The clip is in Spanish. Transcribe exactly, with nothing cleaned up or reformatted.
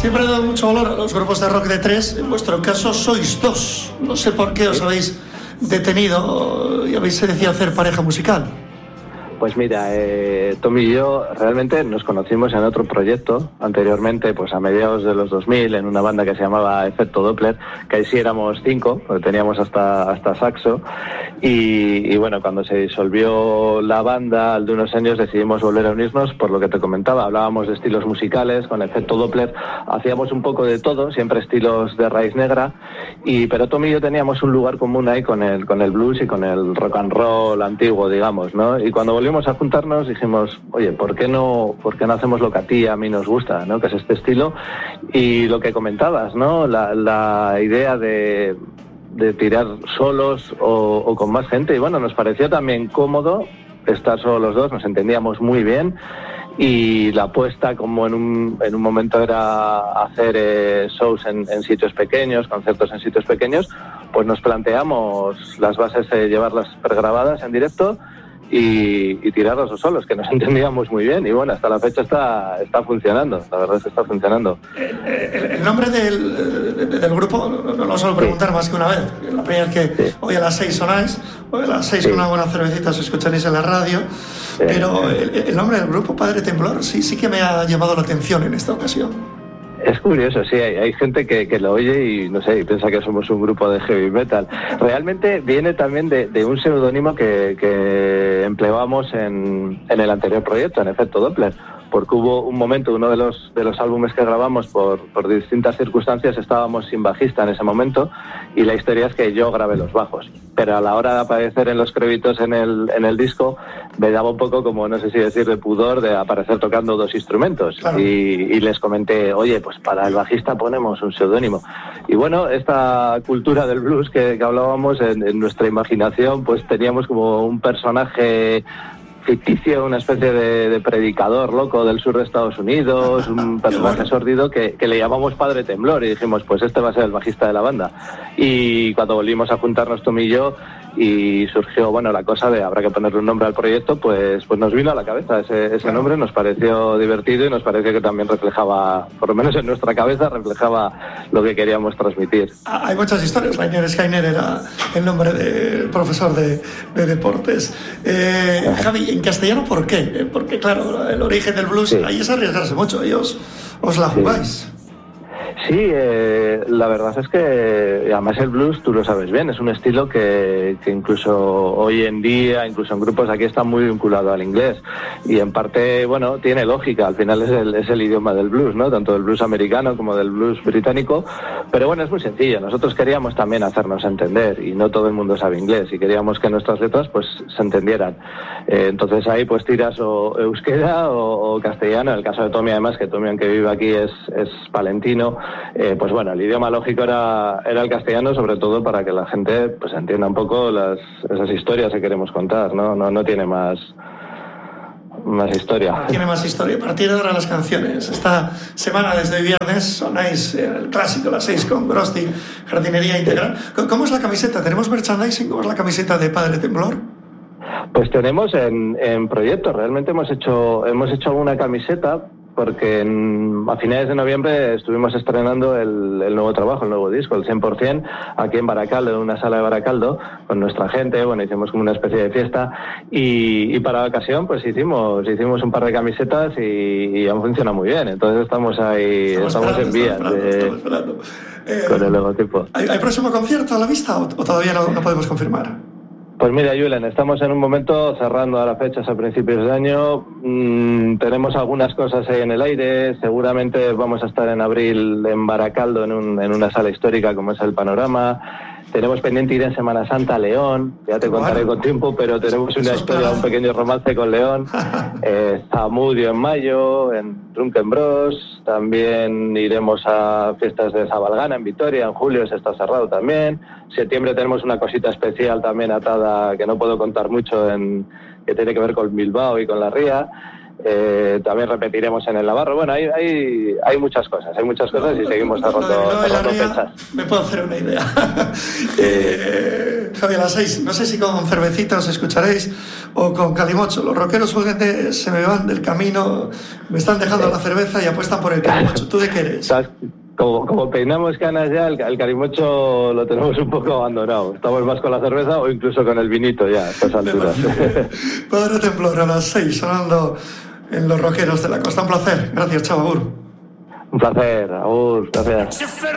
Siempre he dado mucho valor a los grupos de rock de tres. En vuestro caso sois dos. No sé por qué os habéis detenido y habéis decidido hacer pareja musical. Pues mira, eh, Tommy y yo realmente nos conocimos en otro proyecto anteriormente, pues a mediados de los dos mil, en una banda que se llamaba Efecto Doppler, que ahí sí éramos cinco, porque teníamos hasta, hasta saxo, y, y bueno, cuando se disolvió la banda, al de unos años decidimos volver a unirnos, por lo que te comentaba, hablábamos de estilos musicales, con Efecto Doppler hacíamos un poco de todo, siempre estilos de raíz negra, y pero Tommy y yo teníamos un lugar común ahí con el, con el blues y con el rock and roll antiguo, digamos, ¿no? Y cuando volvimos a juntarnos dijimos, oye, ¿por qué no, por qué no hacemos lo que a ti y a mí nos gusta, ¿no? Que es este estilo, y lo que comentabas, ¿no? La, la idea de, de tirar solos o, o con más gente, y bueno, nos pareció también cómodo estar solo los dos, nos entendíamos muy bien, y la apuesta, como en un, en un momento era hacer eh, shows en, en sitios pequeños, conciertos en sitios pequeños, pues nos planteamos las bases de llevarlas pregrabadas en directo y, y tirarlos los solos, que nos entendíamos muy bien, y bueno, hasta la fecha está, está funcionando, la verdad es que está funcionando. El, el, el nombre del, del grupo no lo suelo preguntar sí. más que una vez. La primera es que sí. hoy a las seis sonáis, hoy a las seis sí. con una buena cervecita os escucharéis en la radio, sí. pero el, el nombre del grupo, Padre Temblor, sí, sí que me ha llamado la atención en esta ocasión. Es curioso, sí, hay, hay gente que, que lo oye y no sé, y piensa que somos un grupo de heavy metal. Realmente viene también de, de un seudónimo que, que empleábamos en, en el anterior proyecto, en Efecto Doppler, porque hubo un momento, uno de los de los álbumes que grabamos por, por distintas circunstancias, estábamos sin bajista en ese momento, y la historia es que yo grabé los bajos, pero a la hora de aparecer en los créditos en el, en el disco me daba un poco como, no sé si decir, de pudor de aparecer tocando dos instrumentos, claro. y, y les comenté, oye, pues para el bajista ponemos un seudónimo, y bueno, esta cultura del blues que, que hablábamos en, en nuestra imaginación, pues teníamos como un personaje ficticio, una especie de, de predicador loco del sur de Estados Unidos, un personaje sórdido que, que le llamamos Padre Temblor, y dijimos, pues este va a ser el bajista de la banda. Y cuando volvimos a juntarnos Tommy y yo, y surgió, bueno, la cosa de habrá que ponerle un nombre al proyecto, pues pues nos vino a la cabeza ese, ese nombre, nos pareció divertido y nos pareció que también reflejaba, por lo menos en nuestra cabeza, reflejaba lo que queríamos transmitir. Hay muchas historias. Rainer Skyner era el nombre del profesor de, de deportes. Eh, Javi, en castellano, ¿por qué? Porque, claro, el origen del blues, sí. ahí es arriesgarse mucho, ahí os, os la jugáis. Sí. Sí, eh, la verdad es que además el blues, tú lo sabes bien, es un estilo que, que incluso hoy en día, incluso en grupos aquí, está muy vinculado al inglés, y en parte, bueno, tiene lógica, al final es el, es el idioma del blues, ¿no? Tanto del blues americano como del blues británico, pero bueno, es muy sencillo. Nosotros queríamos también hacernos entender, y no todo el mundo sabe inglés, y queríamos que nuestras letras pues se entendieran. Eh, entonces ahí pues tiras o euskera o, o castellano. En el caso de Tommy, además, que Tommy, aunque vive aquí, es, es palentino. Eh, pues bueno, el idioma lógico era, era el castellano, sobre todo para que la gente pues entienda un poco las, esas historias que queremos contar, ¿no? No, no tiene más, más historia. No tiene más historia. A partir de ahora las canciones. Esta semana, desde viernes, sonáis el clásico, las seis con Grosty, Jardinería Integral. ¿Cómo es la camiseta? ¿Tenemos merchandising? ¿Cómo es la camiseta de Padre Temblor? Pues tenemos en, en proyecto, realmente hemos hecho, hemos hecho alguna camiseta, porque en, a finales de noviembre estuvimos estrenando el, el nuevo trabajo, el nuevo disco, el cien por ciento, aquí en Baracaldo, en una sala de Baracaldo, con nuestra gente. Bueno, hicimos como una especie de fiesta, y, y para la ocasión pues hicimos hicimos un par de camisetas y, y han funcionado muy bien. Entonces estamos ahí, estamos, estamos en vías eh, con el logotipo. ¿Hay, ¿Hay próximo concierto a la vista o, o todavía no, no podemos confirmar? Pues mira, Julen, estamos en un momento cerrando ahora fechas a principios de año. Mm, tenemos algunas cosas ahí en el aire. Seguramente vamos a estar en abril en Baracaldo, en, un, en una sala histórica como es el Panorama. Tenemos pendiente ir en Semana Santa a León, ya te contaré bueno, con tiempo, pero tenemos una historia, un pequeño romance con León. Eh, Zamudio en mayo, en Drunken Bros. También iremos a fiestas de Zabalgana en Vitoria, en julio se está cerrado también. En septiembre tenemos una cosita especial también atada, que no puedo contar mucho, en, que tiene que ver con Bilbao y con la Ría. Eh, también repetiremos en el Navarro. Bueno, hay, hay, hay muchas cosas, hay muchas cosas y seguimos cerrando fechas. Me puedo hacer una idea. eh, Javi, a las seis, no sé si con cervecita os escucharéis o con calimocho. Los rockeros últimamente se me van del camino, me están dejando la cerveza y apuestan por el calimocho. ¿Tú de qué eres? Como, como peinamos canas ya, el, el calimocho lo tenemos un poco abandonado. Estamos más con la cerveza o incluso con el vinito ya a estas alturas. Padre Templor, a las seis, sonando en Los Rockeros de la Costa. Un placer. Gracias, chao, Agur. Un placer, Agur. Gracias.